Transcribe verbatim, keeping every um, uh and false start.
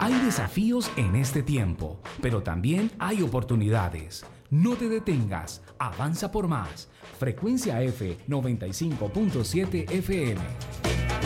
Hay desafíos en este tiempo, pero también hay oportunidades. No te detengas, avanza por más. Frecuencia F noventa y cinco punto siete F M.